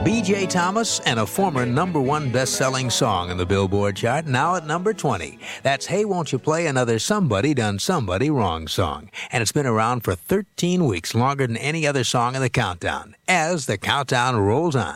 B.J. Thomas and a former #1 best-selling song in the Billboard chart, now at number 20. That's Hey Won't You Play Another Somebody Done Somebody Wrong song. And it's been around for 13 weeks, longer than any other song in the countdown. As the countdown rolls on.